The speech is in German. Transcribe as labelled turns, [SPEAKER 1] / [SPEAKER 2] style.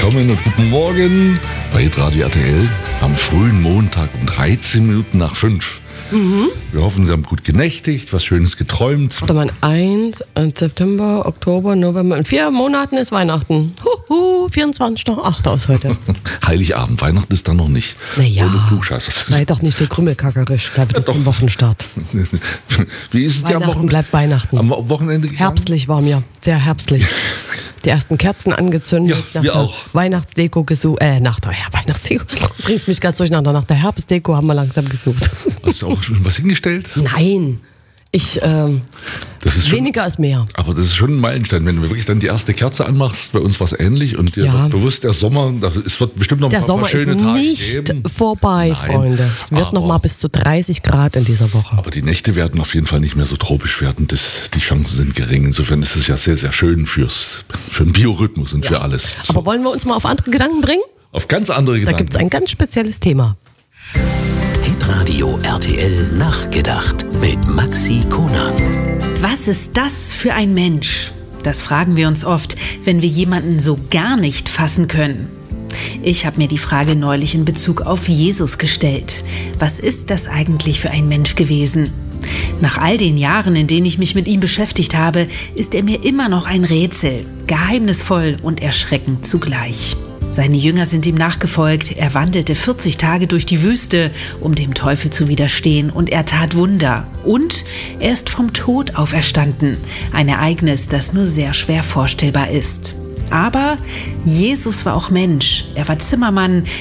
[SPEAKER 1] willkommen und guten Morgen bei Radio RTL am frühen Montag um 13 Minuten nach 5. Wir hoffen, Sie haben gut genächtigt, was Schönes geträumt.
[SPEAKER 2] Warte mal, 1, September, Oktober, November. In 4 Monaten ist Weihnachten. 24.8. ist heute.
[SPEAKER 1] Heiligabend, Weihnachten ist dann noch nicht.
[SPEAKER 2] Naja,
[SPEAKER 1] ohne Klugscheißer.
[SPEAKER 2] sei doch nicht so krümmelkackerisch. Da wird zum Wochenstart.
[SPEAKER 1] Wie ist es dir am
[SPEAKER 2] Weihnachten
[SPEAKER 1] Wochenende?
[SPEAKER 2] bleibt Weihnachten.
[SPEAKER 1] Am Wochenende gegangen?
[SPEAKER 2] Herbstlich war mir, sehr herbstlich. Die ersten Kerzen angezündet.
[SPEAKER 1] Ja,
[SPEAKER 2] nach
[SPEAKER 1] wir
[SPEAKER 2] der
[SPEAKER 1] auch.
[SPEAKER 2] Weihnachtsdeko gesucht. Nach der Weihnachtsdeko. Du bringst mich ganz durcheinander. Nach der Herbstdeko haben wir langsam gesucht.
[SPEAKER 1] Hast du auch schon was hingestellt?
[SPEAKER 2] Nein.
[SPEAKER 1] Das ist schon,
[SPEAKER 2] Weniger ist mehr.
[SPEAKER 1] aber das ist schon ein Meilenstein, wenn du wirklich dann die erste Kerze anmachst. Bei uns war es ähnlich und dir
[SPEAKER 2] Ja.
[SPEAKER 1] wird bewusst, der Sommer, es wird bestimmt noch
[SPEAKER 2] Der
[SPEAKER 1] ein paar
[SPEAKER 2] Sommer
[SPEAKER 1] schöne
[SPEAKER 2] ist
[SPEAKER 1] Tage
[SPEAKER 2] nicht
[SPEAKER 1] geben.
[SPEAKER 2] vorbei,
[SPEAKER 1] Nein,
[SPEAKER 2] Freunde. Es wird
[SPEAKER 1] aber-
[SPEAKER 2] noch mal bis zu 30 Grad in dieser Woche.
[SPEAKER 1] Aber die Nächte werden auf jeden Fall nicht mehr so tropisch werden. Die Chancen sind gering. Insofern ist es ja sehr, sehr schön für den Biorhythmus und für alles. So.
[SPEAKER 2] Aber wollen wir uns mal auf andere Gedanken bringen?
[SPEAKER 1] Auf ganz andere
[SPEAKER 2] Da
[SPEAKER 1] Gedanken.
[SPEAKER 2] gibt es ein ganz spezielles Thema.
[SPEAKER 3] Hitradio RTL Nachgedacht mit Maxi Konag.
[SPEAKER 4] Was ist das für ein Mensch? Das fragen wir uns oft, wenn wir jemanden so gar nicht fassen können. Ich habe mir die Frage neulich in Bezug auf Jesus gestellt. Was ist das eigentlich für ein Mensch gewesen? Nach all den Jahren, in denen ich mich mit ihm beschäftigt habe, ist er mir immer noch ein Rätsel, geheimnisvoll und erschreckend zugleich. Seine Jünger sind ihm nachgefolgt, er wandelte 40 Tage durch die Wüste, um dem Teufel zu widerstehen, und er tat Wunder. Und er ist vom Tod auferstanden, ein Ereignis, das nur sehr schwer vorstellbar ist. Aber Jesus war auch Mensch, er war Zimmermann,